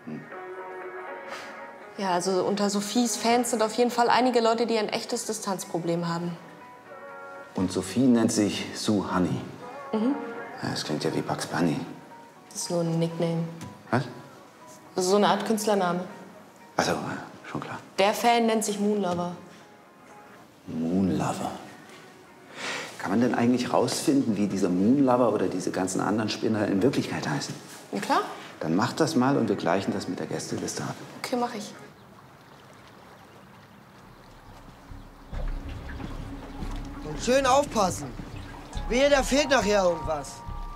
Ja, also unter Sophies Fans sind auf jeden Fall einige Leute, die ein echtes Distanzproblem haben. Und Sophie nennt sich Sue Honey. Mhm. Ja, das klingt ja wie Bugs Bunny. Das ist nur ein Nickname. Was? Das ist so eine Art Künstlername. Also, schon klar. Der Fan nennt sich Moonlover. Moonlover. Kann man denn eigentlich rausfinden, wie dieser Moonlover oder diese ganzen anderen Spinner in Wirklichkeit heißen? Ja, klar. Dann mach das mal und wir gleichen das mit der Gästeliste ab. Okay, mach ich. Und schön aufpassen. Wehe, da fehlt nachher irgendwas.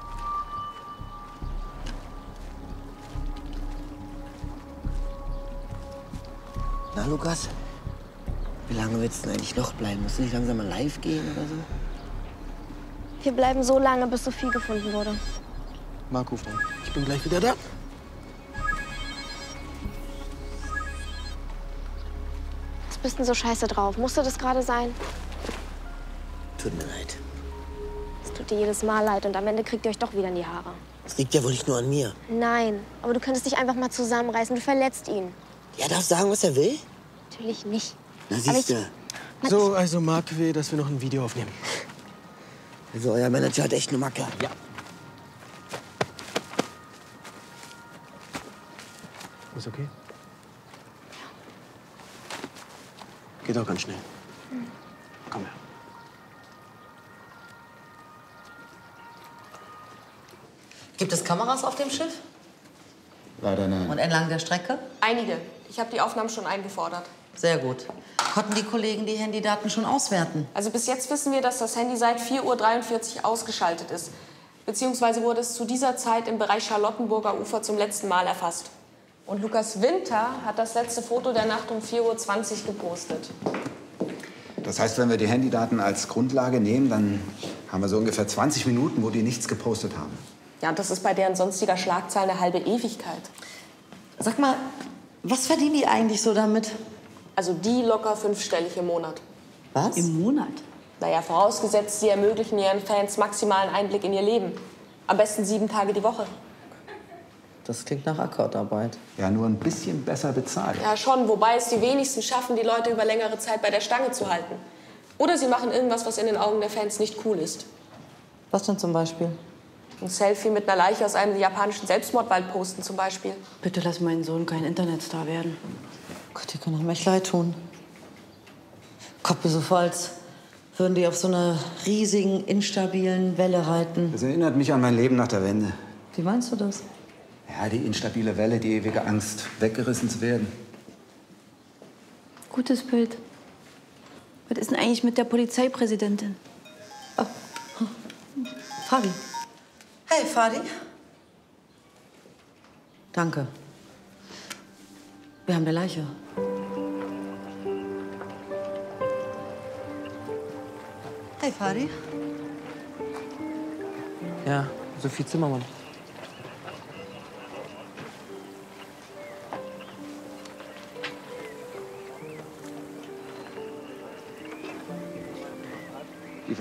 Na, Lukas? Wie lange willst du denn eigentlich noch bleiben? Musst du nicht langsam mal live gehen oder so? Wir bleiben so lange, bis Sophie gefunden wurde. Marco, Frau. Ich bin gleich wieder da. Was bist denn so scheiße drauf? Musste das gerade sein? Tut mir leid. Es tut dir jedes Mal leid und am Ende kriegt ihr euch doch wieder in die Haare. Das liegt ja wohl nicht nur an mir. Nein, aber du könntest dich einfach mal zusammenreißen. Du verletzt ihn. Er darf sagen, was er will? Natürlich nicht. Na, siehst du. So, also Marc will, dass wir noch ein Video aufnehmen. Also, euer Manager hat echt eine Macke. Ja. Ist okay? Geht auch ganz schnell. Komm her. Gibt es Kameras auf dem Schiff? Leider nein. Und entlang der Strecke? Einige. Ich habe die Aufnahmen schon eingefordert. Sehr gut. Konnten die Kollegen die Handydaten schon auswerten? Also bis jetzt wissen wir, dass das Handy seit 4:43 Uhr ausgeschaltet ist. Beziehungsweise wurde es zu dieser Zeit im Bereich Charlottenburger Ufer zum letzten Mal erfasst. Und Lukas Winter hat das letzte Foto der Nacht um 4:20 Uhr gepostet. Das heißt, wenn wir die Handydaten als Grundlage nehmen, dann haben wir so ungefähr 20 Minuten, wo die nichts gepostet haben. Ja, und das ist bei deren sonstiger Schlagzahl eine halbe Ewigkeit. Sag mal, was verdienen die eigentlich so damit? Also die locker 5-stellig im Monat. Was? Im Monat? Naja, vorausgesetzt, sie ermöglichen ihren Fans maximalen Einblick in ihr Leben. Am besten 7 Tage die Woche. Das klingt nach Akkordarbeit. Ja, nur ein bisschen besser bezahlt. Ja, schon, wobei es die wenigsten schaffen, die Leute über längere Zeit bei der Stange zu halten. Oder sie machen irgendwas, was in den Augen der Fans nicht cool ist. Was denn zum Beispiel? Ein Selfie mit einer Leiche aus einem japanischen Selbstmordwald posten zum Beispiel. Bitte lass meinen Sohn kein Internetstar werden. Gott, die können einem echt leid tun. Kommt mir so vor, als würden die auf so einer riesigen, instabilen Welle reiten. Das erinnert mich an mein Leben nach der Wende. Wie meinst du das? Ja, die instabile Welle, die ewige Angst, weggerissen zu werden. Gutes Bild. Was ist denn eigentlich mit der Polizeipräsidentin? Oh. Fadi. Hey, Fadi. Danke. Wir haben eine Leiche. Hey, Fadi. Ja, Sophie Zimmermann.